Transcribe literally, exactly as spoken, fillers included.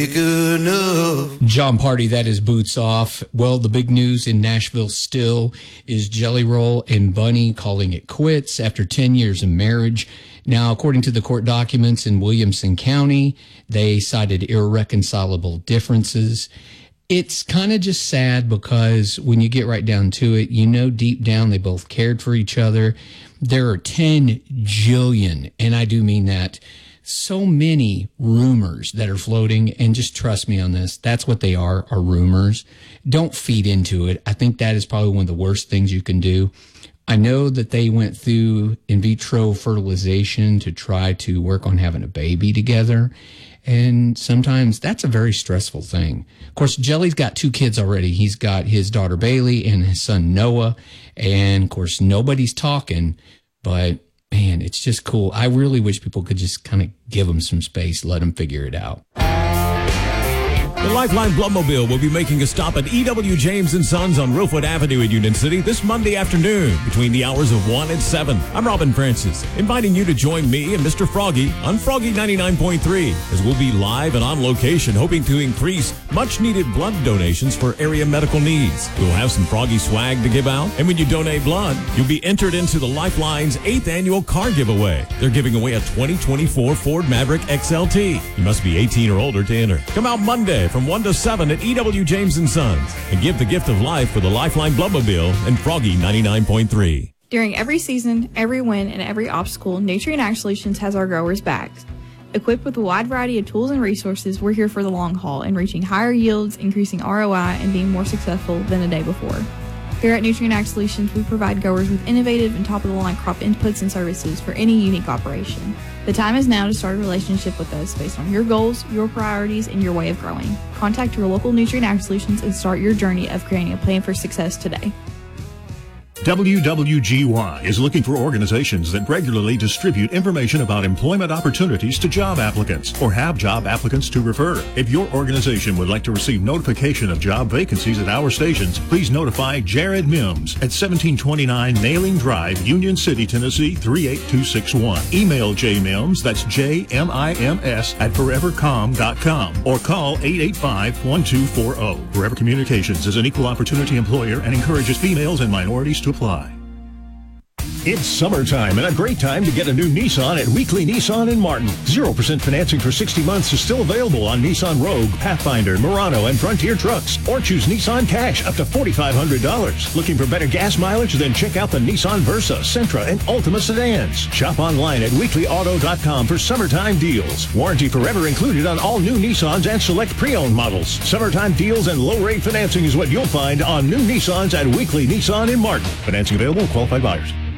Good enough. John Party, that is Boots Off. Well, the big news in Nashville still is Jelly Roll and Bunny calling it quits after ten years of marriage. Now, according to the court documents in Williamson County, they cited irreconcilable differences. It's kind of just sad because when you get right down to it, you know deep down they both cared for each other. There are ten jillion, and I do mean that, so many rumors that are floating, and just trust me on this. That's what they are, are rumors. Don't feed into it. I think that is probably one of the worst things you can do. I know that they went through in vitro fertilization to try to work on having a baby together. And sometimes that's a very stressful thing. Of course, Jelly's got two kids already. He's got his daughter Bailey and his son Noah. And of course, nobody's talking, but man, it's just cool. I really wish people could just kind of give them some space, let them figure it out. The Lifeline Bloodmobile will be making a stop at E W. James and Sons on Rosewood Avenue in Union City this Monday afternoon between the hours of one and seven. I'm Robin Francis, inviting you to join me and Mister Froggy on Froggy ninety-nine point three as we'll be live and on location hoping to increase much-needed blood donations for area medical needs. We'll have some Froggy swag to give out, and when you donate blood, you'll be entered into the Lifeline's eighth annual car giveaway. They're giving away a twenty twenty-four Ford Maverick X L T. You must be eighteen or older to enter. Come out Monday from one to seven at E W. James and Sons and give the gift of life for the Lifeline Bloodmobile and Froggy ninety-nine point three. During every season, every win, and every obstacle, Nutrient Ag Solutions has our growers' backs. Equipped with a wide variety of tools and resources, we're here for the long haul in reaching higher yields, increasing R O I, and being more successful than the day before. Here at Nutrient Ag Solutions, we provide growers with innovative and top-of-the-line crop inputs and services for any unique operation. The time is now to start a relationship with us based on your goals, your priorities, and your way of growing. Contact your local Nutrient Ag Solutions and start your journey of creating a plan for success today. W W G Y is looking for organizations that regularly distribute information about employment opportunities to job applicants or have job applicants to refer. If your organization would like to receive notification of job vacancies at our stations, please notify Jared Mims at seventeen twenty-nine Nailing Drive, Union City, Tennessee three eight two six one. Email J Mims, that's J M I M S, at forever com dot com or call eight eight five, one two four zero. Forever Communications is an equal opportunity employer and encourages females and minorities to apply. It's summertime and a great time to get a new Nissan at Weekly Nissan in Martin. zero percent financing for sixty months is still available on Nissan Rogue, Pathfinder, Murano, and Frontier trucks. Or choose Nissan Cash up to four thousand five hundred dollars. Looking for better gas mileage? Then check out the Nissan Versa, Sentra, and Altima sedans. Shop online at weekly auto dot com for summertime deals. Warranty forever included on all new Nissans and select pre-owned models. Summertime deals and low-rate financing is what you'll find on new Nissans at Weekly Nissan in Martin. Financing available to qualified buyers.